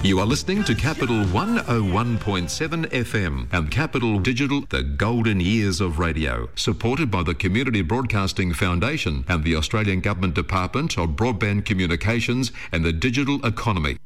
You are listening to Capital 101.7 FM and Capital Digital, the golden years of radio, supported by the Community Broadcasting Foundation and the Australian Government Department of Broadband Communications and the Digital Economy.